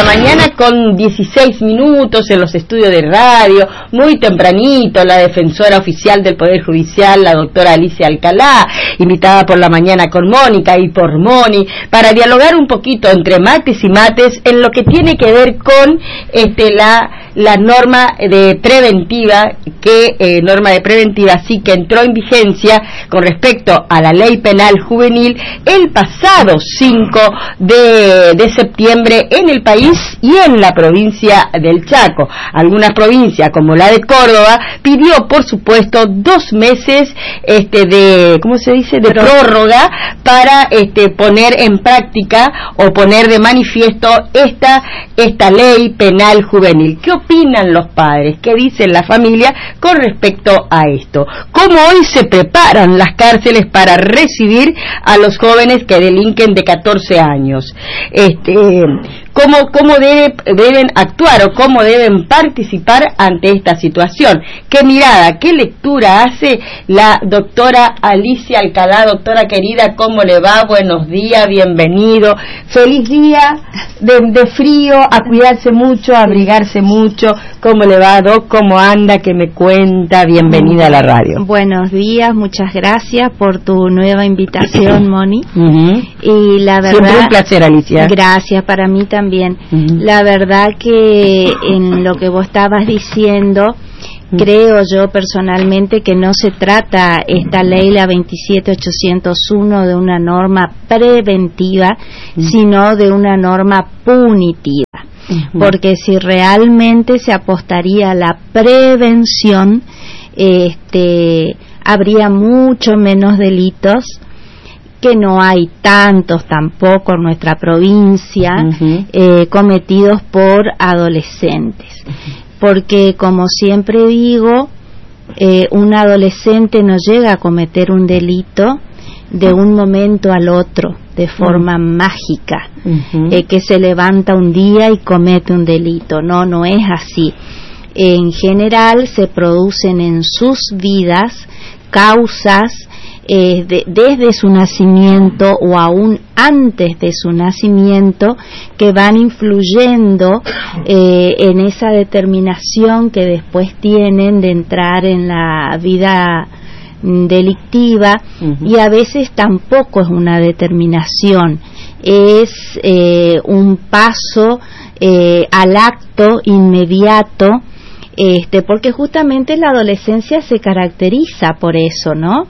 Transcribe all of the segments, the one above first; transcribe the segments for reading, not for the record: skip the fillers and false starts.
la mañana con 16 minutos en los estudios de radio, muy tempranito, la defensora oficial del Poder Judicial, la doctora Alicia Alcalá, invitada por la mañana con Mónica y por Moni, para dialogar un poquito entre mates y mates en lo que tiene que ver con la norma de preventiva, sí que entró en vigencia con respecto a la ley penal juvenil el pasado 5 de septiembre en el país y en la provincia del Chaco. Algunas provincias, como la de Córdoba, pidió, por supuesto, 2 meses de prórroga para poner en práctica o poner de manifiesto esta ley penal juvenil. ¿Qué opinan los padres? ¿Qué dicen la familia con respecto a esto? ¿Cómo hoy se preparan las cárceles para recibir a los jóvenes que delinquen de 14 años? ¿Cómo deben actuar o cómo deben participar ante esta situación? ¿Qué mirada, qué lectura hace la doctora Alicia Alcalá? Doctora querida, ¿cómo le va? Buenos días, bienvenido. Feliz día de frío, a cuidarse mucho, a abrigarse mucho. ¿Cómo le va, Doc? ¿Cómo anda? ¿Qué me cuenta? Bienvenida a la radio. Buenos días, muchas gracias por tu nueva invitación, Moni. Y la verdad, siempre un placer, Alicia. Gracias, para mí también. La verdad que en lo que vos estabas diciendo, creo yo personalmente que no se trata esta ley, la 27801, de una norma preventiva, sino de una norma punitiva. Porque si realmente se apostaría a la prevención, habría mucho menos delitos, que no hay tantos tampoco en nuestra provincia, cometidos por adolescentes. Porque, como siempre digo, un adolescente no llega a cometer un delito de un momento al otro, de forma mágica, que se levanta un día y comete un delito. No es así. En general se producen en sus vidas causas desde su nacimiento o aún antes de su nacimiento, que van influyendo en esa determinación que después tienen de entrar en la vida delictiva, y a veces tampoco es una determinación, es un paso al acto inmediato, porque justamente la adolescencia se caracteriza por eso, ¿no?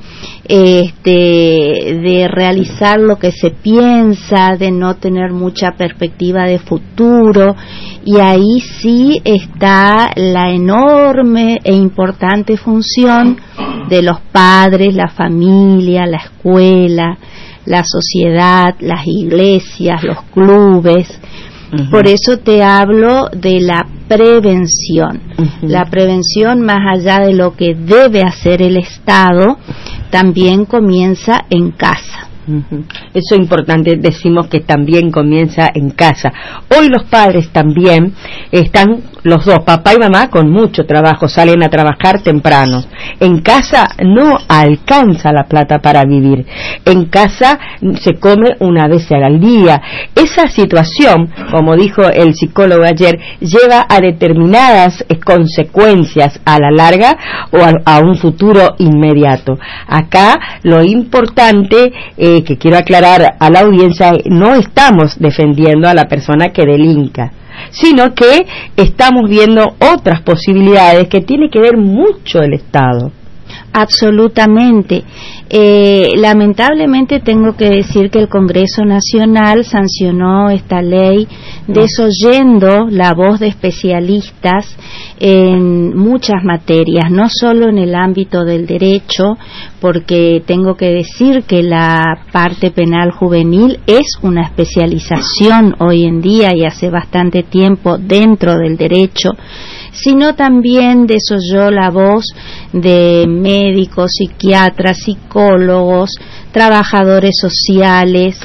De realizar lo que se piensa, de no tener mucha perspectiva de futuro, y ahí sí está la enorme e importante función de los padres, la familia, la escuela, la sociedad, las iglesias, los clubes. Por eso te hablo de la prevención. La prevención, más allá de lo que debe hacer el Estado, también comienza en casa. Eso es importante, decimos que también comienza en casa. Hoy los padres también están, los dos, papá y mamá, con mucho trabajo, salen a trabajar temprano. En casa no alcanza la plata para vivir. En casa se come una vez al día. Esa situación, como dijo el psicólogo ayer, lleva a determinadas consecuencias a la larga o a un futuro inmediato. Acá lo importante que quiero aclarar a la audiencia, no estamos defendiendo a la persona que delinca, sino que estamos viendo otras posibilidades que tiene que ver mucho el Estado. Absolutamente. Lamentablemente tengo que decir que el Congreso Nacional sancionó esta ley desoyendo la voz de especialistas en muchas materias, no solo en el ámbito del derecho, porque tengo que decir que la parte penal juvenil es una especialización hoy en día y hace bastante tiempo dentro del derecho, sino también desoyó la voz de médicos, psiquiatras, psicólogos, trabajadores sociales,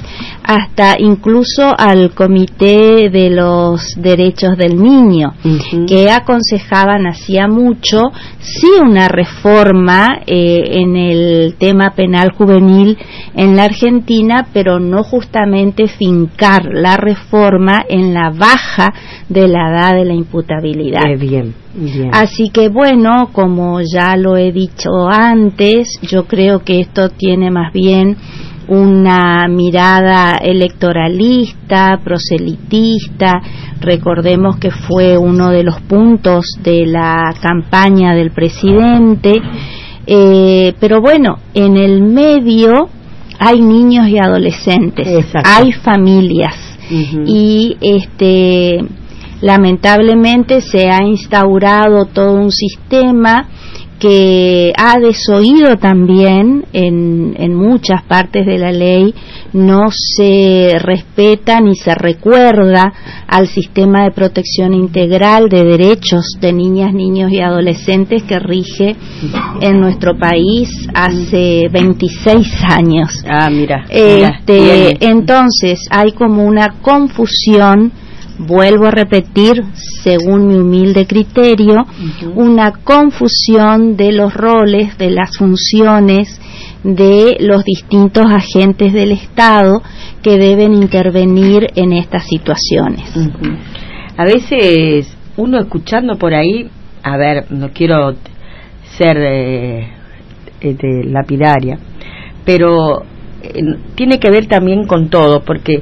hasta incluso al Comité de los Derechos del Niño, que aconsejaban hacía mucho, sí, una reforma en el tema penal juvenil en la Argentina, pero no justamente fincar la reforma en la baja de la edad de la imputabilidad. Bien. Así que bueno, como ya lo he dicho antes, yo creo que esto tiene más bien una mirada electoralista, proselitista. Recordemos que fue uno de los puntos de la campaña del presidente, pero bueno, en el medio hay niños y adolescentes. Exacto. Hay familias, y lamentablemente se ha instaurado todo un sistema que ha desoído también en muchas partes de la ley. No se respeta ni se recuerda al sistema de protección integral de derechos de niñas, niños y adolescentes que rige en nuestro país hace 26 años. Mira. Entonces hay como una confusión. Vuelvo a repetir, según mi humilde criterio, una confusión de los roles, de las funciones de los distintos agentes del Estado que deben intervenir en estas situaciones. A veces uno escuchando por ahí, a ver, no quiero ser lapidaria, pero tiene que ver también con todo, porque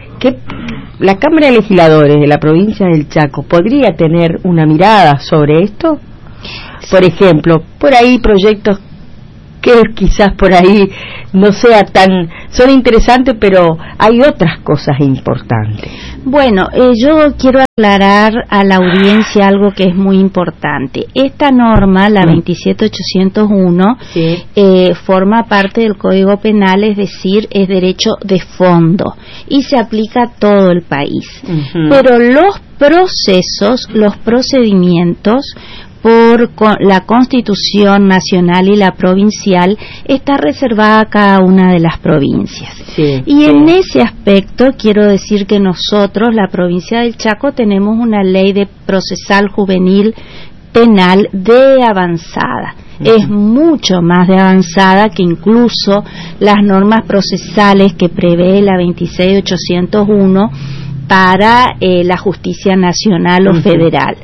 la Cámara de Legisladores de la provincia del Chaco podría tener una mirada sobre esto. Por ejemplo, por ahí proyectos que quizás por ahí no sea son interesantes, pero hay otras cosas importantes. Bueno, yo quiero aclarar a la audiencia algo que es muy importante. Esta norma, la 27801, forma parte del Código Penal, es decir, es derecho de fondo y se aplica a todo el país. Pero los procesos, los procedimientos por la Constitución nacional y la provincial está reservada a cada una de las provincias. En ese aspecto quiero decir que nosotros, la provincia del Chaco, tenemos una ley de procesal juvenil penal de avanzada. Es mucho más de avanzada que incluso las normas procesales que prevé la 26801 para la justicia nacional o federal.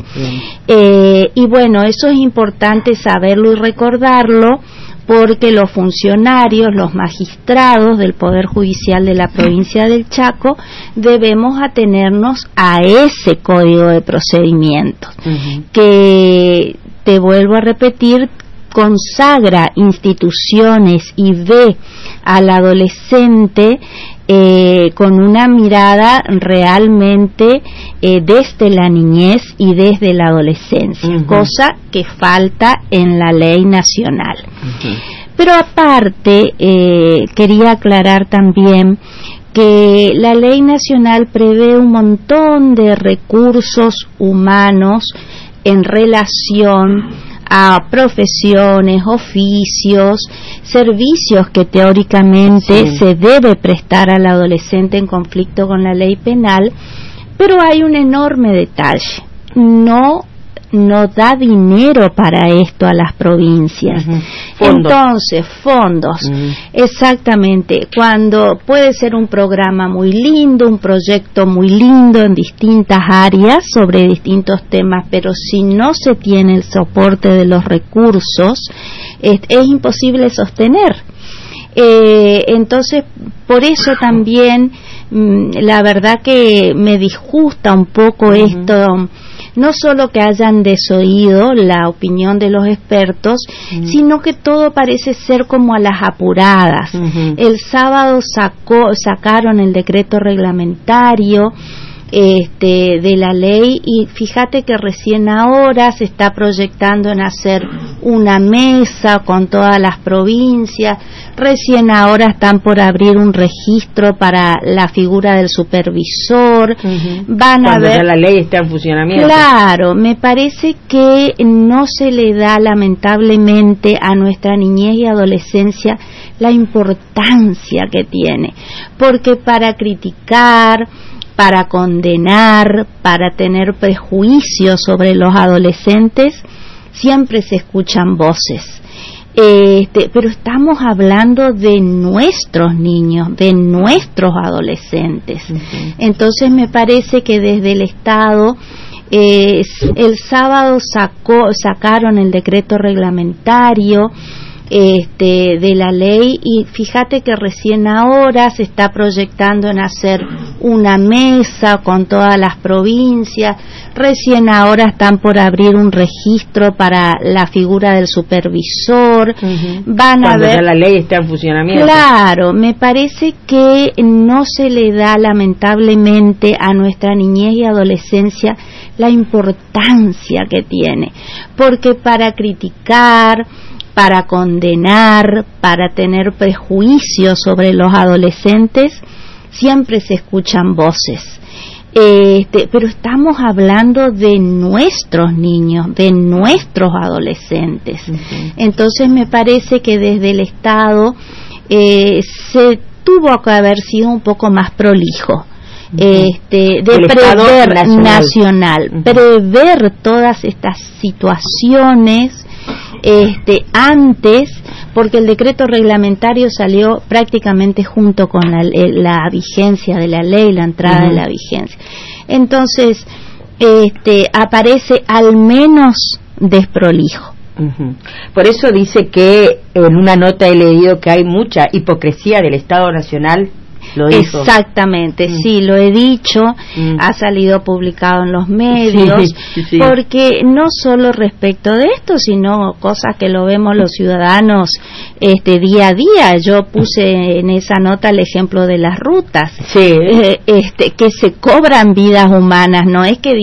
Y bueno, eso es importante saberlo y recordarlo, porque los funcionarios, los magistrados del Poder Judicial de la provincia del Chaco debemos atenernos a ese código de procedimientos, que, te vuelvo a repetir, consagra instituciones y ve al adolescente con una mirada realmente desde la niñez y desde la adolescencia, cosa que falta en la ley nacional. Pero aparte, quería aclarar también que la ley nacional prevé un montón de recursos humanos en relación a profesiones, oficios, servicios que teóricamente se debe prestar al adolescente en conflicto con la ley penal, pero hay un enorme detalle: no da dinero para esto a las provincias. Entonces, fondos, exactamente, cuando puede ser un programa muy lindo, un proyecto muy lindo en distintas áreas sobre distintos temas, pero si no se tiene el soporte de los recursos, es imposible sostener. Entonces, por eso también la verdad que me disgusta un poco esto, no solo que hayan desoído la opinión de los expertos, sino que todo parece ser como a las apuradas. El sábado sacaron el decreto reglamentario de la ley, y fíjate que recién ahora se está proyectando en hacer una mesa con todas las provincias, recién ahora están por abrir un registro para la figura del supervisor, van a ver, ya la ley está en funcionamiento. Claro, me parece que no se le da lamentablemente a nuestra niñez y adolescencia la importancia que tiene, porque para criticar, para condenar, para tener prejuicios sobre los adolescentes, siempre se escuchan voces. Pero estamos hablando de nuestros niños, de nuestros adolescentes. Entonces me parece que desde el Estado el sábado sacaron el decreto reglamentario de la ley, y fíjate que recién ahora se está proyectando en hacer una mesa con todas las provincias, recién ahora están por abrir un registro para la figura del supervisor, van a ver, la ley está en funcionamiento. Claro, me parece que no se le da lamentablemente a nuestra niñez y adolescencia la importancia que tiene, porque para criticar, para condenar, para tener prejuicios sobre los adolescentes, siempre se escuchan voces. Pero estamos hablando de nuestros niños, de nuestros adolescentes. Entonces me parece que desde el Estado se tuvo que haber sido un poco más prolijo. De prever nacional, prever todas estas situaciones antes, porque el decreto reglamentario salió prácticamente junto con la vigencia de la ley, la entrada de la vigencia. Entonces, aparece al menos desprolijo. Por eso dice que en una nota he leído que hay mucha hipocresía del Estado Nacional. Exactamente, sí, lo he dicho, ha salido publicado en los medios, porque no solo respecto de esto, sino cosas que lo vemos los ciudadanos día a día. Yo puse en esa nota el ejemplo de las rutas, que se cobran vidas humanas, no es que